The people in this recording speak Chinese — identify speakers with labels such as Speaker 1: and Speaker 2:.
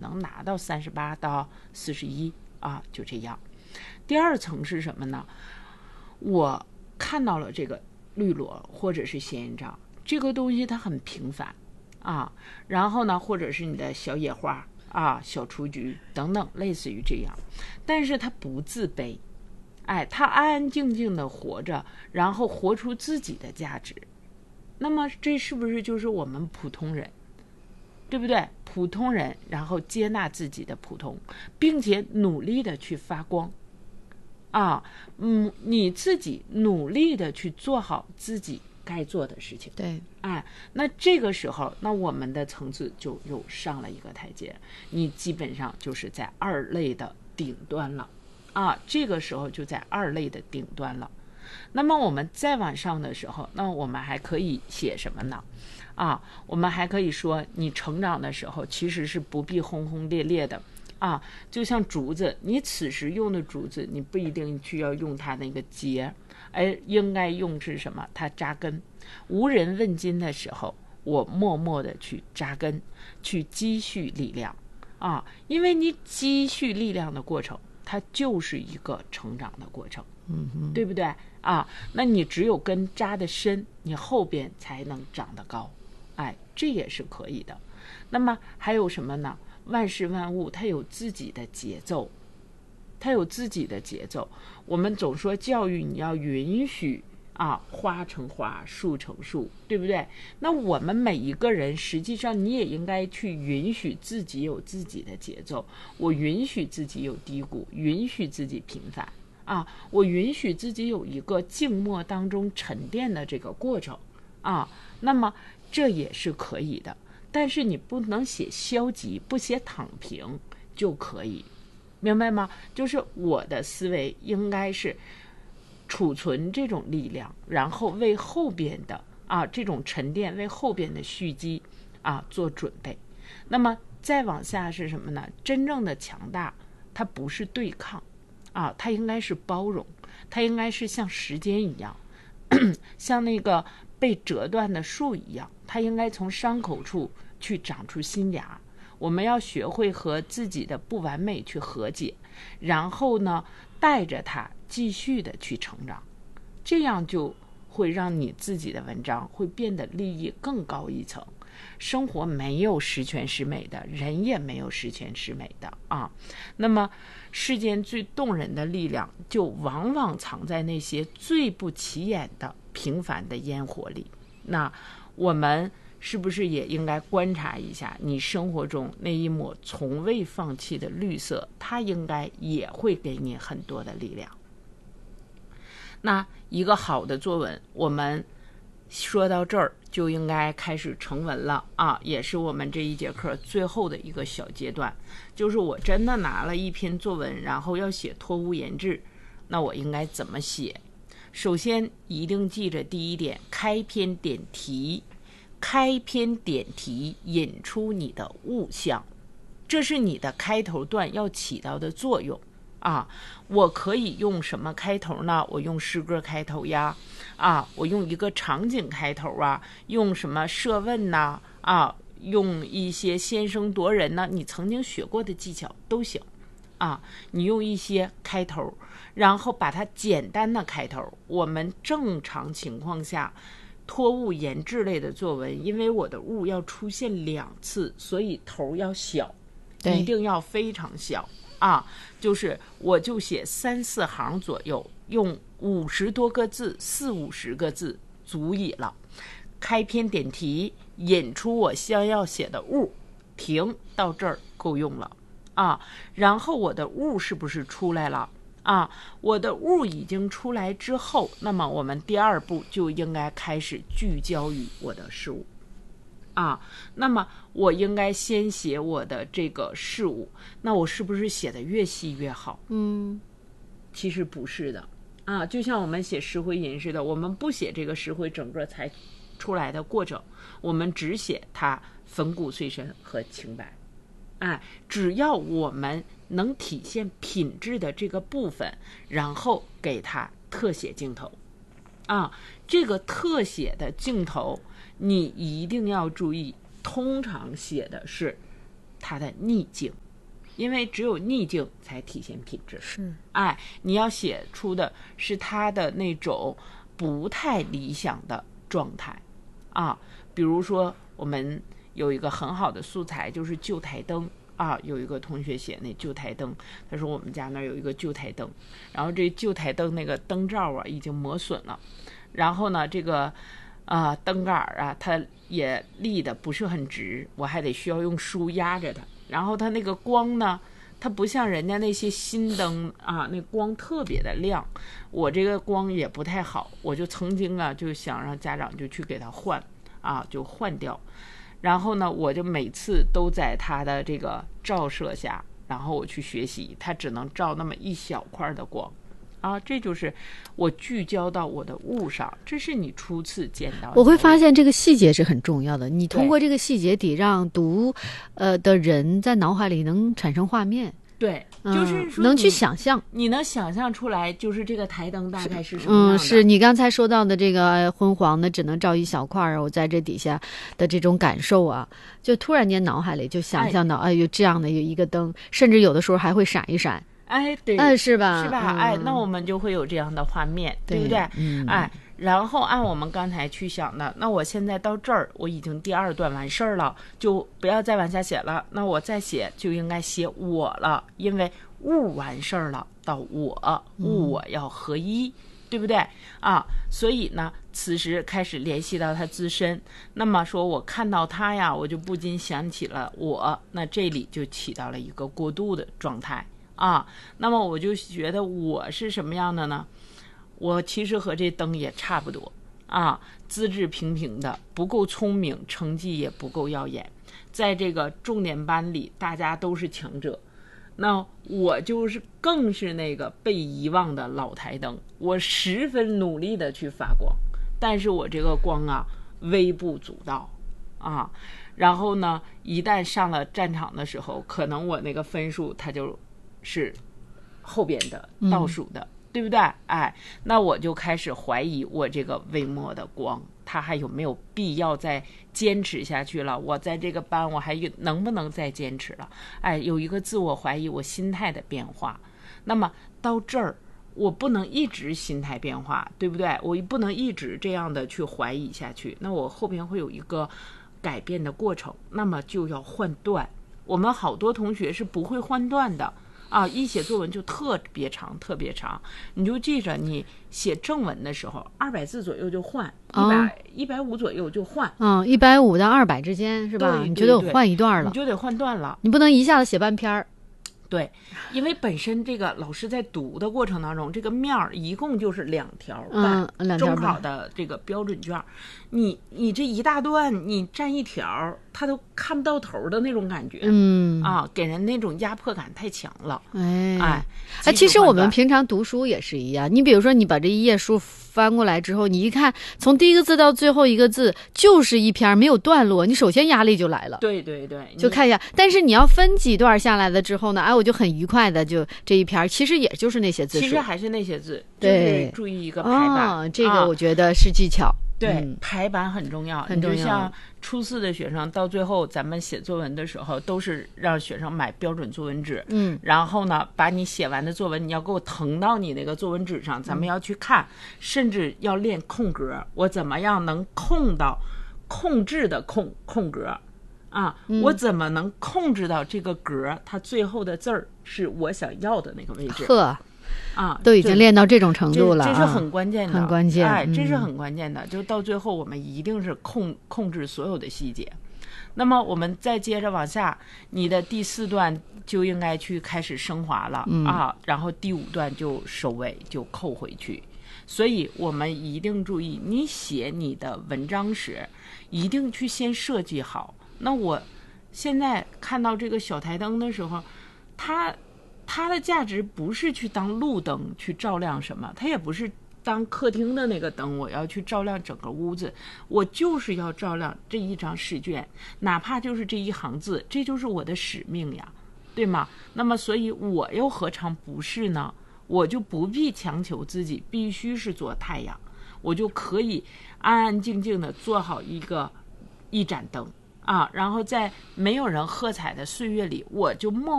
Speaker 1: 能拿到38到41啊，就这样。第二层是什么呢？我看到了这个绿萝或者是仙人掌，这个东西它很平凡啊，然后呢，或者是你的小野花啊、小雏菊等等，类似于这样，但是它不自卑，他安安静静的活着，然后活出自己的价值。那么这是不是就是我们普通人，对不对？普通人，然后接纳自己的普通，并且努力的去发光啊，你自己努力的去做好自己该做的事情。
Speaker 2: 对，
Speaker 1: 那这个时候，那我们的层次就又上了一个台阶，你基本上就是在2类的顶端了这个时候就在2类的顶端了。那么我们再往上的时候，那我们还可以写什么呢？我们还可以说，你成长的时候其实是不必轰轰烈烈的就像竹子，你此时用的竹子，你不一定需要用它那个节，而应该用是什么？它扎根。无人问津的时候，我默默的去扎根，去积蓄力量因为你积蓄力量的过程，它就是一个成长的过程，对不对那你只有根扎得深，你后边才能长得高，这也是可以的。那么还有什么呢？万事万物它有自己的节奏，它有自己的节奏。我们总说教育你要允许花成花，树成树，对不对？那我们每一个人实际上你也应该去允许自己有自己的节奏。我允许自己有低谷，允许自己平凡我允许自己有一个静默当中沉淀的这个过程那么这也是可以的。但是你不能写消极，不写躺平就可以，明白吗？就是我的思维应该是储存这种力量，然后为后边的这种沉淀，为后边的蓄积做准备。那么再往下是什么呢？真正的强大它不是对抗它应该是包容，它应该是像时间一样像那个被折断的树一样，它应该从伤口处去长出新芽。我们要学会和自己的不完美去和解，然后呢，带着它继续的去成长，这样就会让你自己的文章会变得利益更高一层。生活没有十全十美的，人也没有十全十美的那么世间最动人的力量就往往藏在那些最不起眼的平凡的烟火里。那我们是不是也应该观察一下你生活中那一抹从未放弃的绿色，它应该也会给你很多的力量。那一个好的作文，我们说到这儿就应该开始成文了也是我们这一节课最后的一个小阶段，就是我真的拿了一篇作文，然后要写托物言志，那我应该怎么写？首先一定记着第一点，开篇点题，开篇点题引出你的物象，这是你的开头段要起到的作用我可以用什么开头呢？我用诗歌开头呀我用一个场景开头用什么设问呐用一些先声夺人呢，你曾经学过的技巧都行你用一些开头，然后把它简单的开头。我们正常情况下托物言志类的作文，因为我的物要出现2次，所以头要小，一定要非常小就是我就写3、4行左右，用50多个字，40-50个字足以了。开篇点题，引出我想要写的物，停到这儿够用了然后我的物是不是出来了我的物已经出来之后，那么我们第2步就应该开始聚焦于我的事物那么我应该先写我的这个事物，那我是不是写的越细越好？其实不是的就像我们写石灰吟似的，我们不写这个石灰整个才出来的过程，我们只写它粉骨碎身和清白只要我们能体现品质的这个部分，然后给它特写镜头这个特写的镜头你一定要注意，通常写的是它的逆境，因为只有逆境才体现品质。
Speaker 2: 是，
Speaker 1: 你要写出的是它的那种不太理想的状态比如说我们有一个很好的素材，就是旧台灯有一个同学写那旧台灯，他说我们家那儿有一个旧台灯，然后这旧台灯那个灯罩已经磨损了，然后呢这个灯杆它也立的不是很直，我还得需要用书压着它，然后它那个光呢，它不像人家那些新灯那光特别的亮，我这个光也不太好，我就曾经就想让家长就去给它换就换掉，然后呢我就每次都在它的这个照射下，然后我去学习，它只能照那么一小块的光这就是我聚焦到我的物上，这是你初次见到的。
Speaker 2: 我会发现这个细节是很重要的，你通过这个细节得让读的人在脑海里能产生画面。
Speaker 1: 对，就是说
Speaker 2: 能去想象，
Speaker 1: 你能想象出来，就是这个台灯大概是什么样的。
Speaker 2: 是你刚才说到的这个昏黄的，只能照一小块我在这底下的这种感受就突然间脑海里就想象到，有这样的有一个灯，甚至有的时候还会闪一闪。
Speaker 1: 对，
Speaker 2: 是吧？
Speaker 1: 是吧？那我们就会有这样的画面，对不对？然后按我们刚才去想的，那我现在到这儿，我已经第2段完事儿了，就不要再往下写了。那我再写就应该写我了，因为物完事儿了，到我，物我要合一，对不对所以呢，此时开始联系到他自身。那么说我看到他呀，我就不禁想起了我，那这里就起到了一个过渡的状态那么我就觉得我是什么样的呢？我其实和这灯也差不多资质平平的，不够聪明，成绩也不够耀眼，在这个重点班里大家都是强者，那我就是更是那个被遗忘的老台灯，我十分努力的去发光，但是我这个光微不足道然后呢一旦上了战场的时候，可能我那个分数它就是后边的倒数的对不对？那我就开始怀疑我这个微末的光，它还有没有必要再坚持下去了？我在这个班我还能不能再坚持了？有一个自我怀疑，我心态的变化。那么到这儿，我不能一直心态变化，对不对？我不能一直这样的去怀疑下去，那我后边会有一个改变的过程，那么就要换段。我们好多同学是不会换段的。一写作文就特别长，你就记着，你写正文的时候200字左右就换，150左右就换
Speaker 2: ，150到200之间是吧？你就得换一段了，
Speaker 1: 你就得换段了，
Speaker 2: 你不能一下子写半篇。
Speaker 1: 对，因为本身这个老师在读的过程当中，这个面一共就是2条半，中考的这个标准卷，你这一大段你占1条，他都看不到头的那种感觉，给人那种压迫感太强了。
Speaker 2: 其实我们平常读书也是一样，你比如说你把这一页书翻过来之后，你一看从第一个字到最后一个字就是一篇，没有段落，你首先压力就来了。
Speaker 1: 对，
Speaker 2: 就看一下。但是你要分几段下来的之后呢，我就很愉快的就这一篇，其实也就是那些字数，
Speaker 1: 其实还是那些字，
Speaker 2: 对，
Speaker 1: 就是注意一个排版，
Speaker 2: 这个我觉得是技巧。
Speaker 1: 对，排版很重要，
Speaker 2: 很重要。
Speaker 1: 你就像初4的学生，到最后咱们写作文的时候，都是让学生买标准作文纸，然后呢，把你写完的作文，你要给我誊到你那个作文纸上，咱们要去看，甚至要练空格，我怎么样能控到控制的空格我怎么能控制到这个格，它最后的字儿是我想要的那个位置？
Speaker 2: 都已经练到这种程度了，
Speaker 1: 这是很关键的，
Speaker 2: 很关键。
Speaker 1: 这是很关键的。就到最后，我们一定是控制所有的细节。那么我们再接着往下，你的第4段就应该去开始升华了然后第5段就收尾，就扣回去。所以我们一定注意，你写你的文章时，一定去先设计好。那我现在看到这个小台灯的时候，它的价值不是去当路灯去照亮什么，它也不是当客厅的那个灯我要去照亮整个屋子，我就是要照亮这一张试卷，哪怕就是这一行字，这就是我的使命呀，对吗？那么所以我又何尝不是呢？我就不必强求自己必须是做太阳，我就可以安安静静的做好一盏灯啊，然后在没有人喝彩的岁月里，我就默